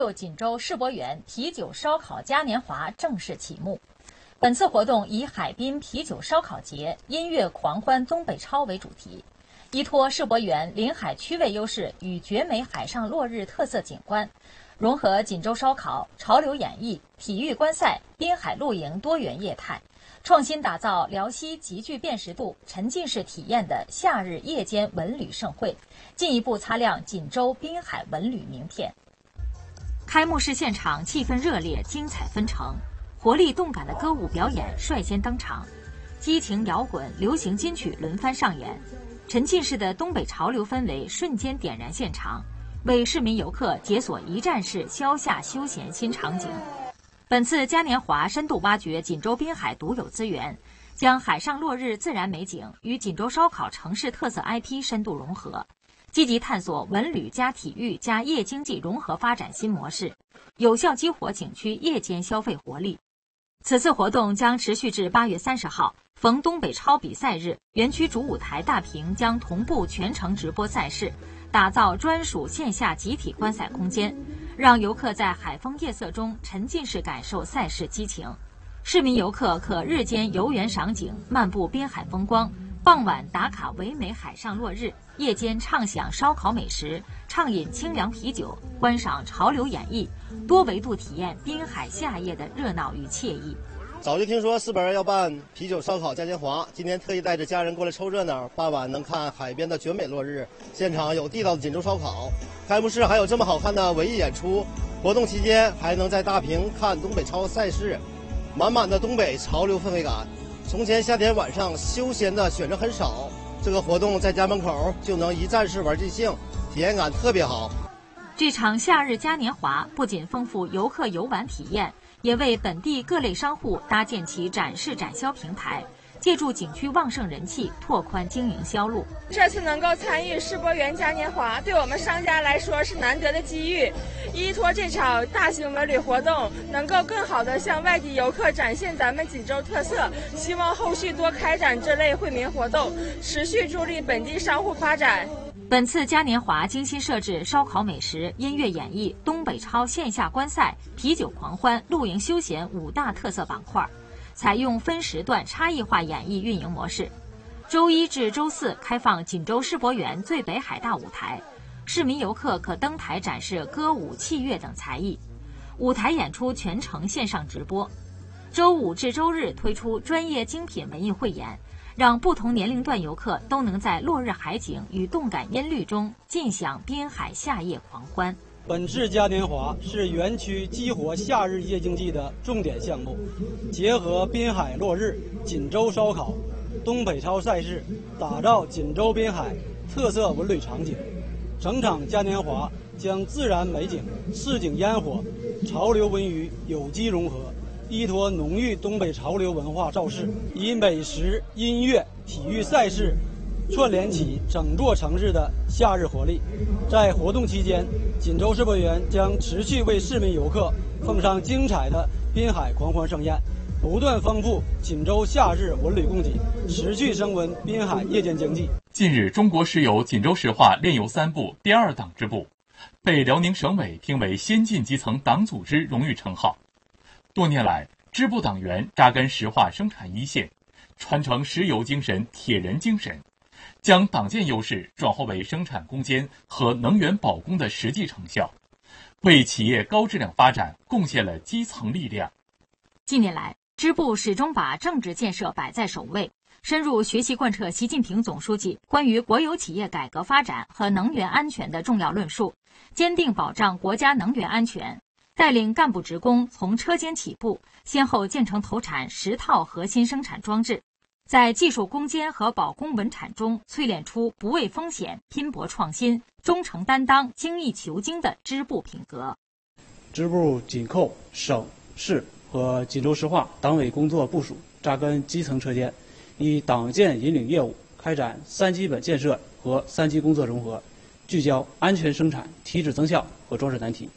锦州世博园啤酒烧烤嘉年华正式启幕。本次活动以海滨啤酒烧烤节、音乐狂欢东北超为主题，依托世博园临海区位优势与绝美海上落日特色景观，融合锦州烧烤、潮流演艺、体育观赛、滨海露营多元业态，创新打造辽西极具辨识度、沉浸式体验的夏日夜间文旅盛会，进一步擦亮锦州滨海文旅名片。开幕式现场气氛热烈，精彩纷呈，活力动感的歌舞表演率先登场，激情摇滚、流行金曲轮番上演，沉浸式的东北潮流氛围瞬间点燃现场，为市民游客解锁一站式消夏休闲新场景。本次嘉年华深度挖掘锦州滨海独有资源，将海上落日自然美景与锦州烧烤城市特色 IP 深度融合，积极探索文旅加体育加夜经济融合发展新模式，有效激活景区夜间消费活力。此次活动将持续至8月30号，逢东北超比赛日，园区主舞台大屏将同步全程直播赛事，打造专属线下集体观赛空间，让游客在海风夜色中沉浸式感受赛事激情。市民游客可日间游园赏景，漫步滨海风光，傍晚打卡唯美海上落日，夜间畅享烧烤美食，畅饮清凉啤酒，观赏潮流演艺，多维度体验滨海夏夜的热闹与惬意。 早就听说世博要办啤酒烧烤嘉年华，今天特意带着家人过来凑热闹，傍晚能看海边的绝美落日，现场有地道的锦州烧烤，开幕式还有这么好看的文艺演出，活动期间还能在大屏看东北超赛事，满满的东北潮流氛围感。从前夏天晚上休闲的选择很少，这个活动在家门口就能一站式玩尽兴，体验感特别好。 这场夏日嘉年华不仅丰富游客游玩体验，也为本地各类商户搭建起展示展销平台，借助景区旺盛人气，拓宽经营销路。 这次能够参与世博园嘉年华，对我们商家来说是难得的机遇。依托这场大型文旅活动，能够更好地向外地游客展现咱们锦州特色。希望后续多开展这类惠民活动，持续助力本地商户发展。 本次嘉年华精心设置烧烤美食、音乐演绎、东北超线下观赛、啤酒狂欢、露营休闲5大特色板块，采用分时段差异化演绎运营模式。周一至周四开放锦州世博园最北海大舞台，市民游客可登台展示歌舞、器乐等才艺，舞台演出全程线上直播。周五至周日推出专业精品文艺汇演，让不同年龄段游客都能在落日海景与动感音律中尽享滨海夏夜狂欢。 本次嘉年华是园区激活夏日夜经济的重点项目，结合滨海落日、锦州烧烤、东北超赛事，打造锦州滨海特色文旅场景。整场嘉年华将自然美景、市井烟火、潮流文娱有机融合，依托浓郁东北潮流文化造势，以美食、音乐、体育赛事串联起整座城市的夏日活力。在活动期间，锦州世博园将持续为市民游客奉上精彩的滨海狂欢盛宴，不断丰富锦州夏日文旅供给，持续升温滨海夜间经济。 近日，中国石油锦州石化炼油3部第2党支部被辽宁省委评为先进基层党组织荣誉称号。多年来，支部党员扎根石化生产一线，传承石油精神、铁人精神，将党建优势转化为生产攻坚和能源保供的实际成效，为企业高质量发展贡献了基层力量。 近年来，支部始终把政治建设摆在首位，深入学习贯彻习近平总书记关于国有企业改革发展和能源安全的重要论述，坚定保障国家能源安全，带领干部职工从车间起步，先后建成投产10套核心生产装置，在技术攻坚和保供稳产中淬炼出不畏风险、拼搏创新、忠诚担当、精益求精的支部品格。 支部紧扣省市和锦州石化党委工作部署，扎根基层车间，以党建引领业务，开展3基本建设和3级工作融合，聚焦安全生产、提质增效和壮士难题。